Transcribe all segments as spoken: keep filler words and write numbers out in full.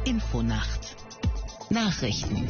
Infonacht Nachrichten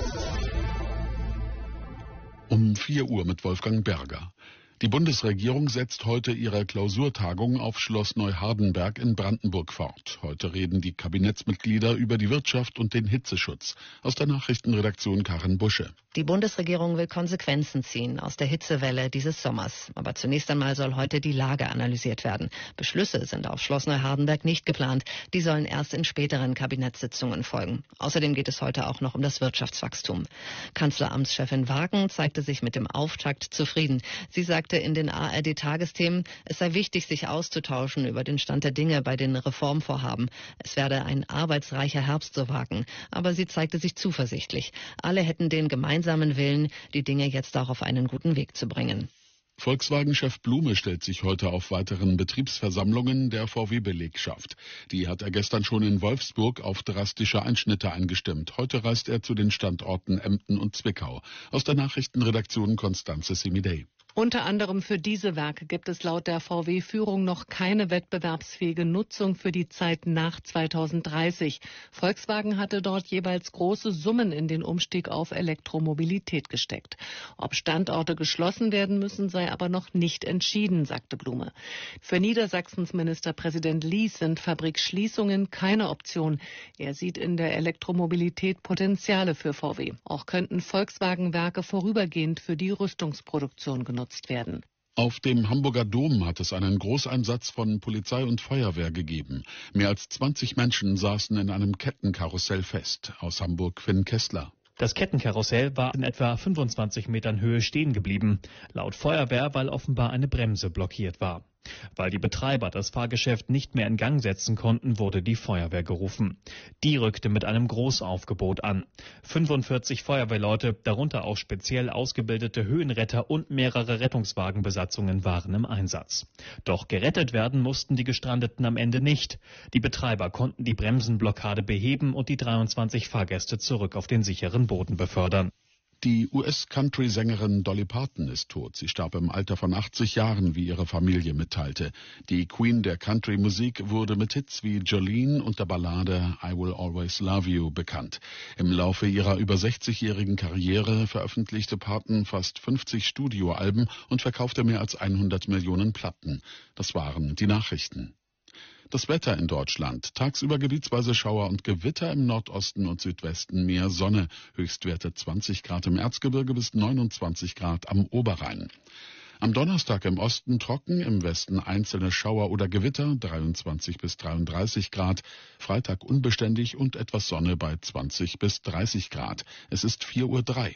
Um vier Uhr mit Wolfgang Berger. Die Bundesregierung setzt heute ihre Klausurtagung auf Schloss Neuhardenberg in Brandenburg fort. Heute reden die Kabinettsmitglieder über die Wirtschaft und den Hitzeschutz. Aus der Nachrichtenredaktion Karin Busche. Die Bundesregierung will Konsequenzen ziehen aus der Hitzewelle dieses Sommers. Aber zunächst einmal soll heute die Lage analysiert werden. Beschlüsse sind auf Schloss Neuhardenberg nicht geplant. Die sollen erst in späteren Kabinettssitzungen folgen. Außerdem geht es heute auch noch um das Wirtschaftswachstum. Kanzleramtschefin Wagen zeigte sich mit dem Auftakt zufrieden. Sie sagte in den A R D-Tagesthemen, es sei wichtig, sich auszutauschen über den Stand der Dinge bei den Reformvorhaben. Es werde ein arbeitsreicher Herbst, so Wagen. Aber sie zeigte sich zuversichtlich. Alle hätten den gemeinsamen Willen, die Dinge jetzt auch auf einen guten Weg zu bringen. Volkswagen-Chef Blume stellt sich heute auf weiteren Betriebsversammlungen der V W-Belegschaft. Die hat er gestern schon in Wolfsburg auf drastische Einschnitte eingestimmt. Heute reist er zu den Standorten Emden und Zwickau. Aus der Nachrichtenredaktion Constanze Semidey. Unter anderem für diese Werke gibt es laut der V W-Führung noch keine wettbewerbsfähige Nutzung für die Zeit nach zweitausenddreißig. Volkswagen hatte dort jeweils große Summen in den Umstieg auf Elektromobilität gesteckt. Ob Standorte geschlossen werden müssen, sei aber noch nicht entschieden, sagte Blume. Für Niedersachsens Ministerpräsident Lies sind Fabrikschließungen keine Option. Er sieht in der Elektromobilität Potenziale für V W. Auch könnten Volkswagen-Werke vorübergehend für die Rüstungsproduktion genutzt werden. Auf dem Hamburger Dom hat es einen Großeinsatz von Polizei und Feuerwehr gegeben. Mehr als zwanzig Menschen saßen in einem Kettenkarussell fest. Aus Hamburg Finn Kessler. Das Kettenkarussell war in etwa fünfundzwanzig Metern Höhe stehen geblieben. Laut Feuerwehr, weil offenbar eine Bremse blockiert war. Weil die Betreiber das Fahrgeschäft nicht mehr in Gang setzen konnten, wurde die Feuerwehr gerufen. Die rückte mit einem Großaufgebot an. fünfundvierzig Feuerwehrleute, darunter auch speziell ausgebildete Höhenretter und mehrere Rettungswagenbesatzungen waren im Einsatz. Doch gerettet werden mussten die Gestrandeten am Ende nicht. Die Betreiber konnten die Bremsenblockade beheben und die dreiundzwanzig Fahrgäste zurück auf den sicheren Boden befördern. Die U S-Country-Sängerin Dolly Parton ist tot. Sie starb im Alter von achtzig Jahren, wie ihre Familie mitteilte. Die Queen der Country-Musik wurde mit Hits wie Jolene und der Ballade I Will Always Love You bekannt. Im Laufe ihrer über sechzigjährigen Karriere veröffentlichte Parton fast fünfzig Studioalben und verkaufte mehr als hundert Millionen Platten. Das waren die Nachrichten. Das Wetter in Deutschland. Tagsüber gebietsweise Schauer und Gewitter, im Nordosten und Südwesten mehr Sonne. Höchstwerte zwanzig Grad im Erzgebirge bis neunundzwanzig Grad am Oberrhein. Am Donnerstag im Osten trocken, im Westen einzelne Schauer oder Gewitter, dreiundzwanzig bis dreiunddreißig Grad. Freitag unbeständig und etwas Sonne bei zwanzig bis dreißig Grad. Es ist vier Uhr drei.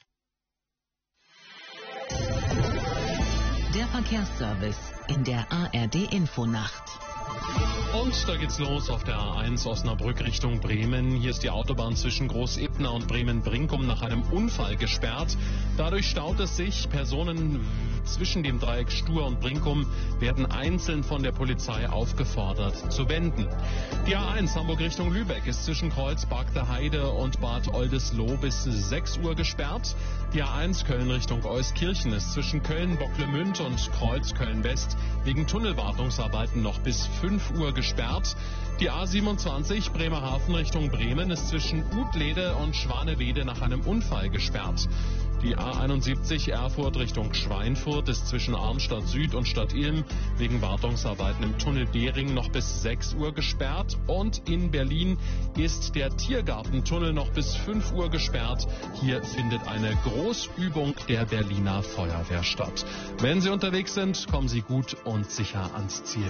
Der Verkehrsservice in der A R D-Infonacht. Und da geht's los auf der A eins Osnabrück Richtung Bremen. Hier ist die Autobahn zwischen Groß-Ebna und Bremen-Brinkum nach einem Unfall gesperrt. Dadurch staut es sich. Personen zwischen dem Dreieck Stur und Brinkum werden einzeln von der Polizei aufgefordert zu wenden. Die A eins Hamburg Richtung Lübeck ist zwischen Kreuzberg der Heide und Bad Oldesloe bis sechs Uhr gesperrt. Die A eins Köln Richtung Euskirchen ist zwischen Köln-Bocklemünd und Kreuz-Köln-West wegen Tunnelwartungsarbeiten noch bis fünf Uhr gesperrt. Die A siebenundzwanzig Bremerhaven Richtung Bremen ist zwischen Utlede und Schwanewede nach einem Unfall gesperrt. Die A einundsiebzig Erfurt Richtung Schweinfurt ist zwischen Arnstadt Süd und Stadt Ilm wegen Wartungsarbeiten im Tunnel Behring noch bis sechs Uhr gesperrt. Und in Berlin ist der Tiergartentunnel noch bis fünf Uhr gesperrt. Hier findet eine Großübung der Berliner Feuerwehr statt. Wenn Sie unterwegs sind, kommen Sie gut und sicher ans Ziel.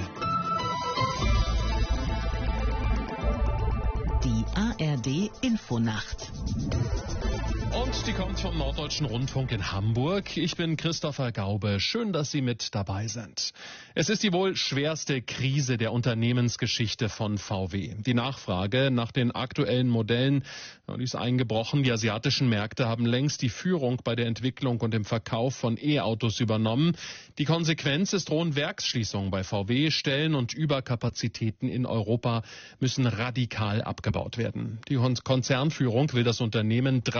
Die A R D-Infonacht. Und die kommt vom Norddeutschen Rundfunk in Hamburg. Ich bin Christopher Gaube. Schön, dass Sie mit dabei sind. Es ist die wohl schwerste Krise der Unternehmensgeschichte von V W. Die Nachfrage nach den aktuellen Modellen, die ist eingebrochen. Die asiatischen Märkte haben längst die Führung bei der Entwicklung und dem Verkauf von E-Autos übernommen. Die Konsequenz ist, drohen Werksschließungen bei V W. Stellen und Überkapazitäten in Europa müssen radikal abgebaut werden. Die Konzernführung will das Unternehmen drastisch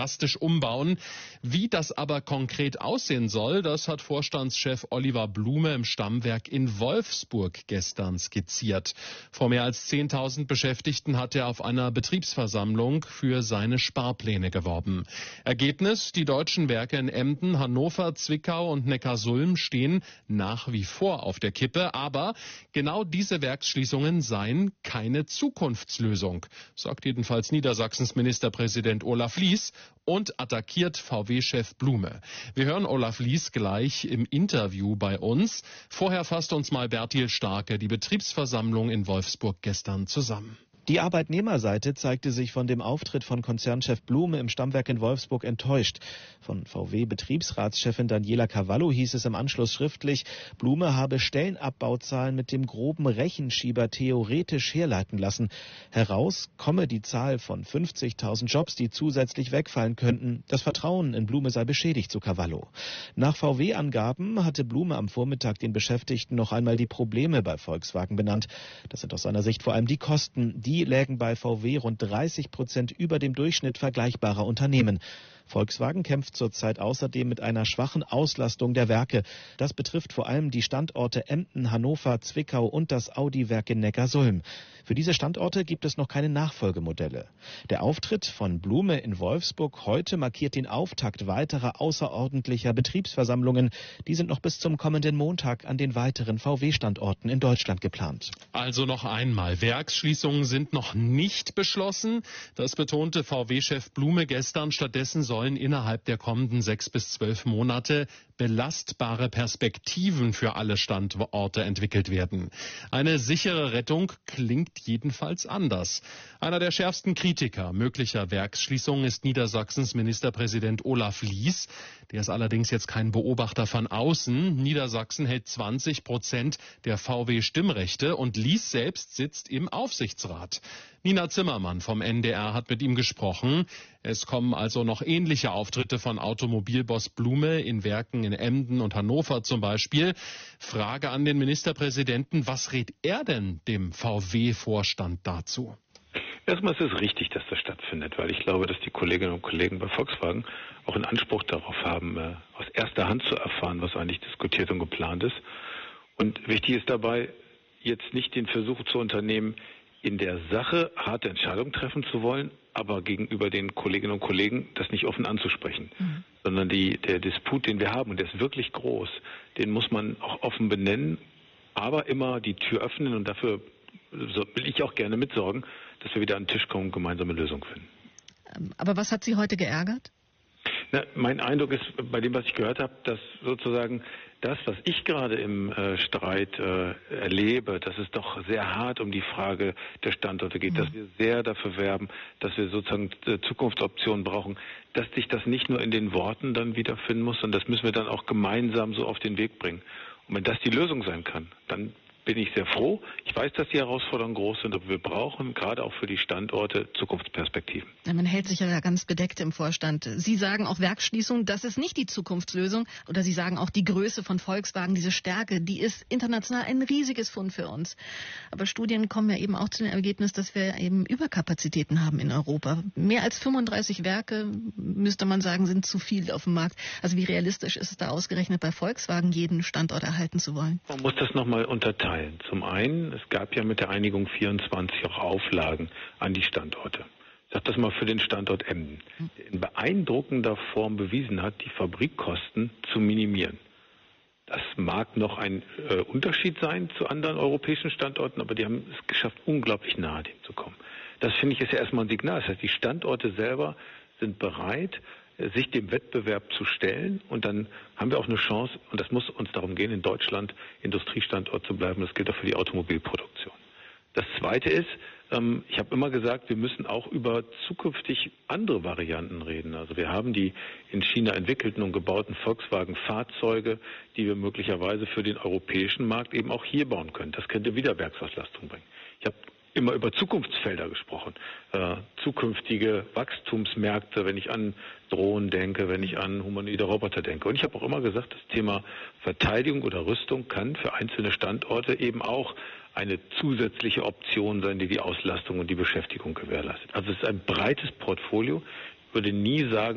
umbauen. Wie das aber konkret aussehen soll, das hat Vorstandschef Oliver Blume im Stammwerk in Wolfsburg gestern skizziert. Vor mehr als zehntausend Beschäftigten hat er auf einer Betriebsversammlung für seine Sparpläne geworben. Ergebnis: Die deutschen Werke in Emden, Hannover, Zwickau und Neckarsulm stehen nach wie vor auf der Kippe. Aber genau diese Werksschließungen seien keine Zukunftslösung, sagt jedenfalls Niedersachsens Ministerpräsident Olaf Lies und attackiert V W-Chef Blume. Wir hören Olaf Lies gleich im Interview bei uns. Vorher fasst uns mal Bertil Starke die Betriebsversammlung in Wolfsburg gestern zusammen. Die Arbeitnehmerseite zeigte sich von dem Auftritt von Konzernchef Blume im Stammwerk in Wolfsburg enttäuscht. Von V W-Betriebsratschefin Daniela Cavallo hieß es im Anschluss schriftlich, Blume habe Stellenabbauzahlen mit dem groben Rechenschieber theoretisch herleiten lassen. Heraus komme die Zahl von fünfzigtausend Jobs, die zusätzlich wegfallen könnten. Das Vertrauen in Blume sei beschädigt, zu Cavallo. Nach V W-Angaben hatte Blume am Vormittag den Beschäftigten noch einmal die Probleme bei Volkswagen benannt. Das sind aus seiner Sicht vor allem die Kosten, die Die lägen bei V W rund dreißig Prozent über dem Durchschnitt vergleichbarer Unternehmen. Volkswagen kämpft zurzeit außerdem mit einer schwachen Auslastung der Werke. Das betrifft vor allem die Standorte Emden, Hannover, Zwickau und das Audi-Werk in Neckarsulm. Für diese Standorte gibt es noch keine Nachfolgemodelle. Der Auftritt von Blume in Wolfsburg heute markiert den Auftakt weiterer außerordentlicher Betriebsversammlungen. Die sind noch bis zum kommenden Montag an den weiteren V W-Standorten in Deutschland geplant. Also noch einmal, Werksschließungen sind noch nicht beschlossen. Das betonte V W-Chef Blume gestern. Stattdessen sollen innerhalb der kommenden sechs bis zwölf Monate belastbare Perspektiven für alle Standorte entwickelt werden. Eine sichere Rettung klingt jedenfalls anders. Einer der schärfsten Kritiker möglicher Werksschließungen ist Niedersachsens Ministerpräsident Olaf Lies. Der ist allerdings jetzt kein Beobachter von außen. Niedersachsen hält zwanzig Prozent der V W-Stimmrechte und Lies selbst sitzt im Aufsichtsrat. Nina Zimmermann vom N D R hat mit ihm gesprochen. Es kommen also noch ähnliche Auftritte von Automobilboss Blume in Werken in Emden und Hannover zum Beispiel. Frage an den Ministerpräsidenten, was rät er denn dem V W-Vorstand dazu? Erstmal ist es richtig, dass das stattfindet, weil ich glaube, dass die Kolleginnen und Kollegen bei Volkswagen auch einen Anspruch darauf haben, aus erster Hand zu erfahren, was eigentlich diskutiert und geplant ist. Und wichtig ist dabei, jetzt nicht den Versuch zu unternehmen, in der Sache harte Entscheidungen treffen zu wollen, aber gegenüber den Kolleginnen und Kollegen das nicht offen anzusprechen. Mhm. Sondern die, der Disput, den wir haben, und der ist wirklich groß, den muss man auch offen benennen, aber immer die Tür öffnen, und dafür will ich auch gerne mitsorgen, dass wir wieder an den Tisch kommen und gemeinsame Lösungen finden. Aber was hat Sie heute geärgert? Na, mein Eindruck ist, bei dem, was ich gehört habe, dass sozusagen das, was ich gerade im äh, Streit äh, erlebe, dass es doch sehr hart um die Frage der Standorte geht, mhm. dass wir sehr dafür werben, dass wir sozusagen äh, Zukunftsoptionen brauchen, dass sich das nicht nur in den Worten dann wiederfinden muss, sondern das müssen wir dann auch gemeinsam so auf den Weg bringen. Und wenn das die Lösung sein kann, dann bin ich sehr froh. Ich weiß, dass die Herausforderungen groß sind, aber wir brauchen gerade auch für die Standorte Zukunftsperspektiven. Ja, man hält sich ja ganz bedeckt im Vorstand. Sie sagen auch Werksschließung, das ist nicht die Zukunftslösung. Oder Sie sagen auch die Größe von Volkswagen, diese Stärke, die ist international ein riesiges Fund für uns. Aber Studien kommen ja eben auch zu dem Ergebnis, dass wir eben Überkapazitäten haben in Europa. Mehr als fünfunddreißig Werke, müsste man sagen, sind zu viel auf dem Markt. Also wie realistisch ist es da ausgerechnet bei Volkswagen, jeden Standort erhalten zu wollen? Man muss das nochmal unterteilen. Zum einen, es gab ja mit der Einigung vierundzwanzig auch Auflagen an die Standorte. Ich sage das mal für den Standort Emden, der in beeindruckender Form bewiesen hat, die Fabrikkosten zu minimieren. Das mag noch ein äh, Unterschied sein zu anderen europäischen Standorten, aber die haben es geschafft, unglaublich nahe dem zu kommen. Das finde ich ist ja erstmal ein Signal. Das heißt, die Standorte selber sind bereit, sich dem Wettbewerb zu stellen, und dann haben wir auch eine Chance, und das muss uns darum gehen, in Deutschland Industriestandort zu bleiben. Das gilt auch für die Automobilproduktion. Das Zweite ist, ähm, ich habe immer gesagt, wir müssen auch über zukünftig andere Varianten reden. Also wir haben die in China entwickelten und gebauten Volkswagen-Fahrzeuge, die wir möglicherweise für den europäischen Markt eben auch hier bauen können. Das könnte wieder Werksauslastung bringen. Ich habe immer über Zukunftsfelder gesprochen, äh, zukünftige Wachstumsmärkte, wenn ich an Drohnen denke, wenn ich an humanoide Roboter denke. Und ich habe auch immer gesagt, das Thema Verteidigung oder Rüstung kann für einzelne Standorte eben auch eine zusätzliche Option sein, die die Auslastung und die Beschäftigung gewährleistet. Also es ist ein breites Portfolio. Ich würde nie sagen,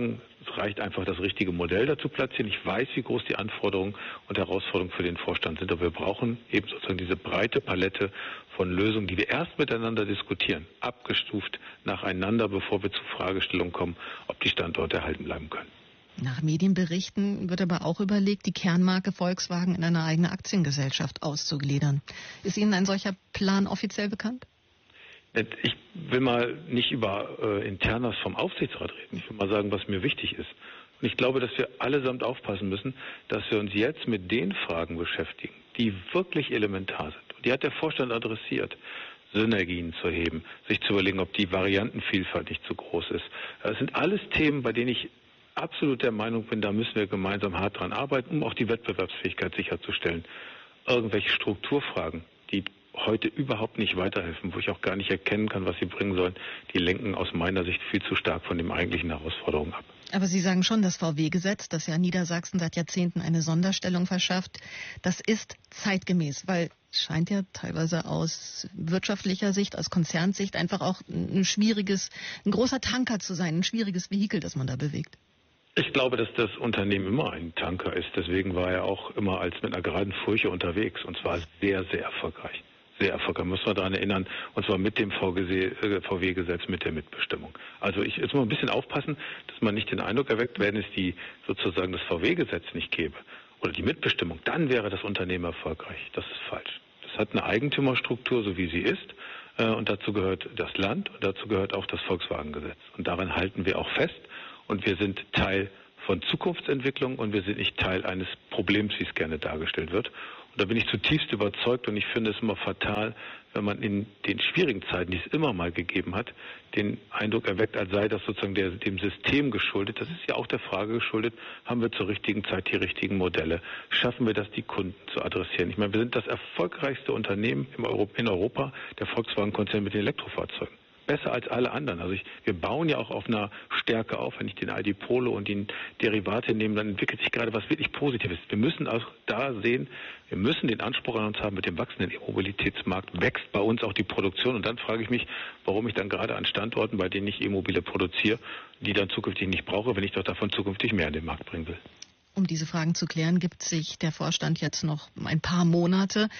reicht einfach, das richtige Modell dazu platzieren. Ich weiß, wie groß die Anforderungen und Herausforderungen für den Vorstand sind, aber wir brauchen eben sozusagen diese breite Palette von Lösungen, die wir erst miteinander diskutieren, abgestuft nacheinander, bevor wir zu Fragestellungen kommen, ob die Standorte erhalten bleiben können. Nach Medienberichten wird aber auch überlegt, die Kernmarke Volkswagen in eine eigene Aktiengesellschaft auszugliedern. Ist Ihnen ein solcher Plan offiziell bekannt? Ich will mal nicht über äh, Internas vom Aufsichtsrat reden. Ich will mal sagen, was mir wichtig ist. Und ich glaube, dass wir allesamt aufpassen müssen, dass wir uns jetzt mit den Fragen beschäftigen, die wirklich elementar sind. Und die hat der Vorstand adressiert. Synergien zu heben, sich zu überlegen, ob die Variantenvielfalt nicht zu groß ist. Das sind alles Themen, bei denen ich absolut der Meinung bin, da müssen wir gemeinsam hart dran arbeiten, um auch die Wettbewerbsfähigkeit sicherzustellen. Irgendwelche Strukturfragen, die heute überhaupt nicht weiterhelfen, wo ich auch gar nicht erkennen kann, was sie bringen sollen, die lenken aus meiner Sicht viel zu stark von den eigentlichen Herausforderungen ab. Aber Sie sagen schon, das V W-Gesetz, das ja Niedersachsen seit Jahrzehnten eine Sonderstellung verschafft, das ist zeitgemäß, weil es scheint ja teilweise aus wirtschaftlicher Sicht, aus Konzernsicht einfach auch ein schwieriges, ein großer Tanker zu sein, ein schwieriges Vehikel, das man da bewegt. Ich glaube, dass das Unternehmen immer ein Tanker ist. Deswegen war er auch immer als mit einer geraden Furche unterwegs, und zwar sehr, sehr erfolgreich. Sehr erfolgreich, müssen wir daran erinnern, und zwar mit dem V W-Gesetz, mit der Mitbestimmung. Also ich jetzt muss ein bisschen aufpassen, dass man nicht den Eindruck erweckt, wenn es die sozusagen das V W-Gesetz nicht gäbe oder die Mitbestimmung, dann wäre das Unternehmen erfolgreich. Das ist falsch. Das hat eine Eigentümerstruktur, so wie sie ist, und dazu gehört das Land und dazu gehört auch das Volkswagen-Gesetz. Und daran halten wir auch fest, und wir sind Teil von Zukunftsentwicklung und wir sind nicht Teil eines Problems, wie es gerne dargestellt wird. Und da bin ich zutiefst überzeugt, und ich finde es immer fatal, wenn man in den schwierigen Zeiten, die es immer mal gegeben hat, den Eindruck erweckt, als sei das sozusagen der, dem System geschuldet. Das ist ja auch der Frage geschuldet, haben wir zur richtigen Zeit die richtigen Modelle? Schaffen wir das, die Kunden zu adressieren? Ich meine, wir sind das erfolgreichste Unternehmen in Europa, der Volkswagen-Konzern mit den Elektrofahrzeugen. Besser als alle anderen. Also ich, wir bauen ja auch auf einer Stärke auf. Wenn ich den I D Polo und die Derivate nehme, dann entwickelt sich gerade was wirklich Positives. Wir müssen auch da sehen, wir müssen den Anspruch an uns haben, mit dem wachsenden E-Mobilitätsmarkt wächst bei uns auch die Produktion. Und dann frage ich mich, warum ich dann gerade an Standorten, bei denen ich E-Mobile produziere, die dann zukünftig nicht brauche, wenn ich doch davon zukünftig mehr in den Markt bringen will. Um diese Fragen zu klären, gibt sich der Vorstand jetzt noch ein paar Monate.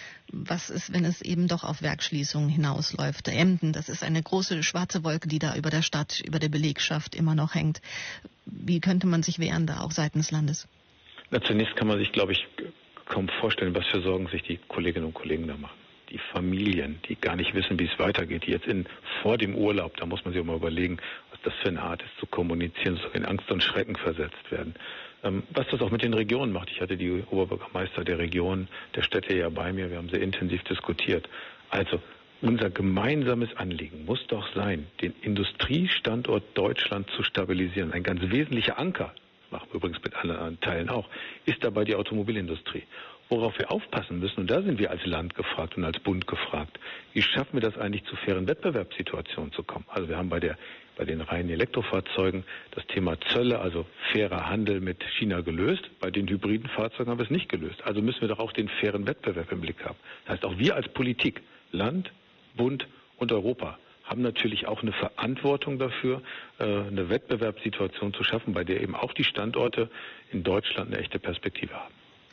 Was ist, wenn es eben doch auf Werksschließungen hinausläuft? Emden, das ist eine große schwarze Wolke, die da über der Stadt, über der Belegschaft immer noch hängt. Wie könnte man sich wehren da auch seitens Landes? Na, zunächst kann man sich, glaube ich, kaum vorstellen, was für Sorgen sich die Kolleginnen und Kollegen da machen. Die Familien, die gar nicht wissen, wie es weitergeht, die jetzt in, vor dem Urlaub, da muss man sich auch mal überlegen, was das für eine Art ist, zu kommunizieren, so in Angst und Schrecken versetzt werden. Ähm, was das auch mit den Regionen macht. Ich hatte die Oberbürgermeister der Region, der Städte ja bei mir, wir haben sehr intensiv diskutiert. Also, unser gemeinsames Anliegen muss doch sein, den Industriestandort Deutschland zu stabilisieren. Ein ganz wesentlicher Anker, machen wir übrigens mit anderen Teilen auch, ist dabei die Automobilindustrie. Worauf wir aufpassen müssen, und da sind wir als Land gefragt und als Bund gefragt, wie schaffen wir das eigentlich, zu fairen Wettbewerbssituationen zu kommen? Also wir haben bei der bei den reinen Elektrofahrzeugen das Thema Zölle, also fairer Handel mit China gelöst. Bei den hybriden Fahrzeugen haben wir es nicht gelöst. Also müssen wir doch auch den fairen Wettbewerb im Blick haben. Das heißt, auch wir als Politik, Land, Bund und Europa, haben natürlich auch eine Verantwortung dafür, eine Wettbewerbssituation zu schaffen, bei der eben auch die Standorte in Deutschland eine echte Perspektive haben.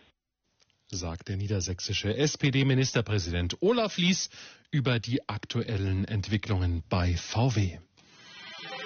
Sagt der niedersächsische S P D-Ministerpräsident Olaf Lies über die aktuellen Entwicklungen bei V W.